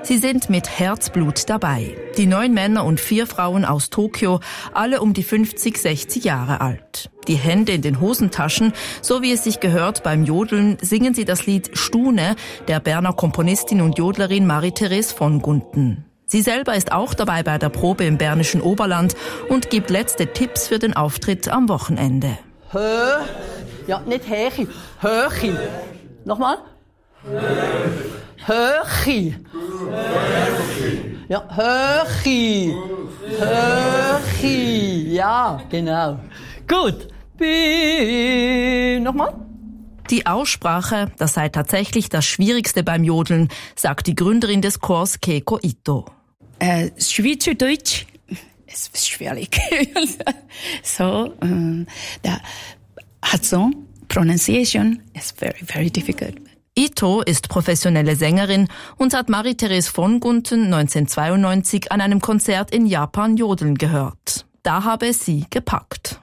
Sie sind mit Herzblut dabei. Die 9 Männer und 4 Frauen aus Tokio, alle um die 50, 60 Jahre alt. Die Hände in den Hosentaschen, so wie es sich gehört beim Jodeln, singen sie das Lied Stune der Berner Komponistin und Jodlerin Marie-Therese von Gunten. Sie selber ist auch dabei bei der Probe im Bernischen Oberland und gibt letzte Tipps für den Auftritt am Wochenende. Ja, nicht Höchi. Höchi. Nochmal? Höchi. Ja, Höchi. Höchi. Ja, genau. Gut. Nochmal? Die Aussprache, das sei tatsächlich das Schwierigste beim Jodeln, sagt die Gründerin des Chors Keiko Ito. Schweizerdeutsch ist schwierig. So, der Hatson, Pronunciation is very, very difficult. Ito ist professionelle Sängerin und hat Marie-Therese von Gunten 1992 an einem Konzert in Japan jodeln gehört. Da habe es sie gepackt.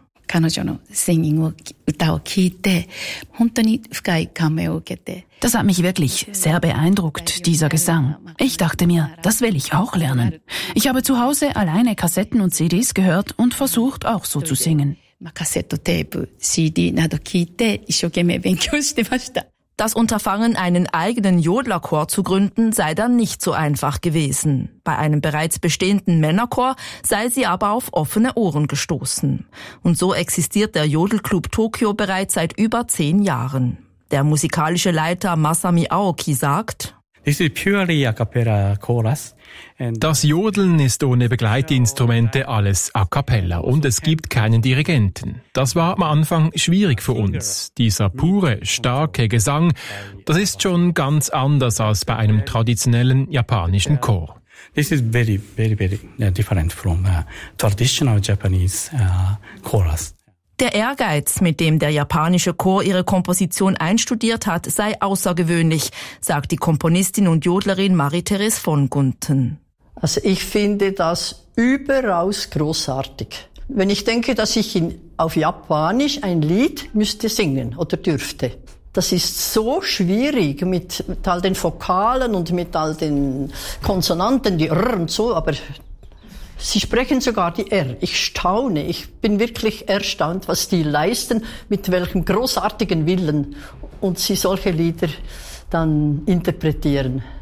Das hat mich wirklich sehr beeindruckt, dieser Gesang. Ich dachte mir, das will ich auch lernen. Ich habe zu Hause alleine Kassetten und CDs gehört und versucht auch so zu singen. Das Unterfangen, einen eigenen Jodlerchor zu gründen, sei dann nicht so einfach gewesen. Bei einem bereits bestehenden Männerchor sei sie aber auf offene Ohren gestoßen. Und so existiert der Jodelclub Tokio bereits seit über 10 Jahren. Der musikalische Leiter Masami Aoki sagt: This is purely a cappella chorus. Das Jodeln ist ohne Begleitinstrumente alles a cappella und es gibt keinen Dirigenten. Das war am Anfang schwierig für uns. Dieser pure, starke Gesang, das ist schon ganz anders als bei einem traditionellen japanischen Chor. This is very, very, very different from traditional Japanese chorus. Der Ehrgeiz, mit dem der japanische Chor ihre Komposition einstudiert hat, sei außergewöhnlich, sagt die Komponistin und Jodlerin Marie-Therese von Gunten. Also ich finde das überaus großartig. Wenn ich denke, dass ich auf Japanisch ein Lied müsste singen oder dürfte. Das ist so schwierig mit all den Vokalen und mit all den Konsonanten, die R und so, aber Sie sprechen sogar die R. Ich staune. Ich bin wirklich erstaunt, was die leisten, mit welchem großartigen Willen und sie solche Lieder dann interpretieren.